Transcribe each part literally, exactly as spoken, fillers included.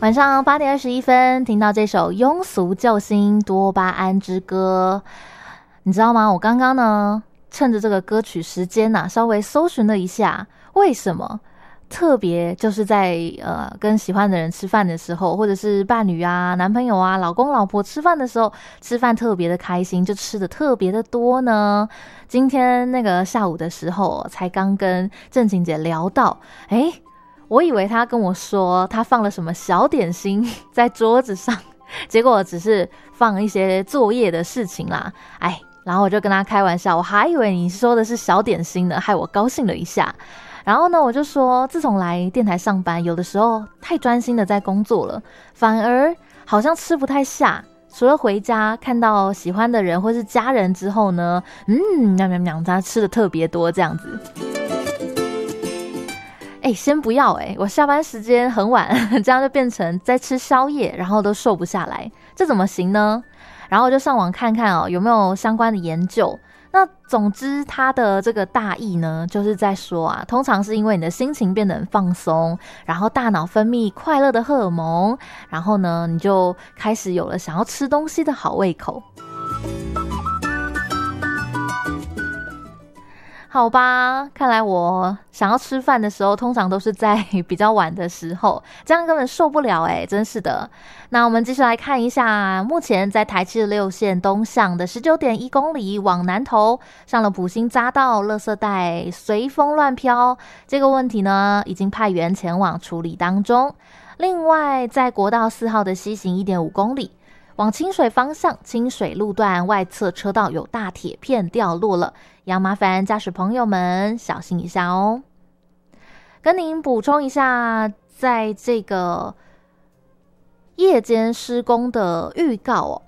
晚上八点二十一分，听到这首庸俗救星多巴胺之歌，你知道吗？我刚刚呢，趁着这个歌曲时间啊，稍微搜寻了一下，为什么特别就是在呃跟喜欢的人吃饭的时候，或者是伴侣啊、男朋友啊、老公老婆吃饭的时候，吃饭特别的开心，就吃的特别的多呢？今天那个下午的时候，才刚跟正晴姐聊到，诶我以为他跟我说他放了什么小点心在桌子上，结果只是放一些作业的事情啦。哎，然后我就跟他开玩笑，我还以为你说的是小点心呢，害我高兴了一下。然后呢，我就说自从来电台上班，有的时候太专心的在工作了，反而好像吃不太下。除了回家看到喜欢的人或是家人之后呢，嗯，喵喵喵，他吃的特别多这样子。哎、欸，先不要哎、欸，我下班时间很晚，这样就变成在吃宵夜，然后都瘦不下来，这怎么行呢？然后我就上网看看哦，有没有相关的研究。那总之，它的这个大意呢，就是在说啊，通常是因为你的心情变得很放松，然后大脑分泌快乐的荷尔蒙，然后呢，你就开始有了想要吃东西的好胃口。好吧，看来我想要吃饭的时候，通常都是在比较晚的时候，这样根本受不了欸，真是的。那我们继续来看一下，目前在台七十六线东向的 十九点一公里往南投，上了埔心匝道，垃圾袋随风乱飘，这个问题呢，已经派员前往处理当中。另外，在国道四号的西行 一点五公里，往清水方向，清水路段外侧车道有大铁片掉落了，要麻烦驾驶朋友们小心一下哦。跟您补充一下，在这个夜间施工的预告哦。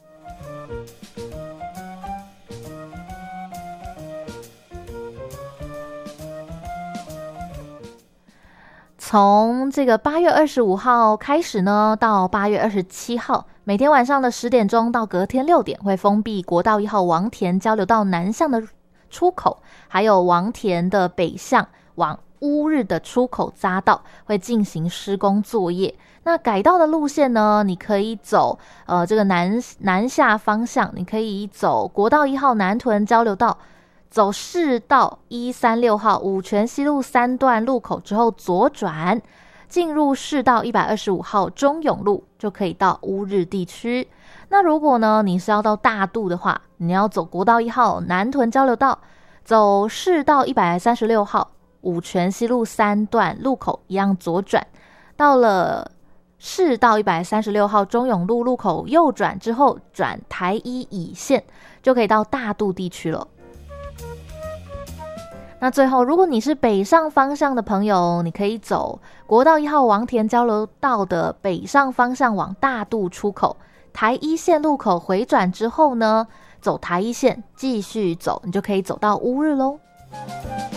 从这个八月二十五号开始呢，到八月二十七号，每天晚上的十点钟到隔天六点，会封闭国道一号王田交流道南向的出口，还有王田的北向往乌日的出口匝道会进行施工作业。那改道的路线呢，你可以走呃这个南南下方向，你可以走国道一号南屯交流道，走市道一三六号五权西路三段路口之后左转，进入市道一百二十五号中永路，就可以到乌日地区。那如果呢你是要到大肚的话，你要走国道一号南屯交流道，走市道一百三十六号五权西路三段路口一样左转，到了市道一百三十六号中永路路口右转之后，转台一乙线，就可以到大肚地区了。那最后，如果你是北上方向的朋友，你可以走国道一号王田交流道的北上方向往大肚出口，台一线路口回转之后呢，走台一线继续走，你就可以走到乌日咯。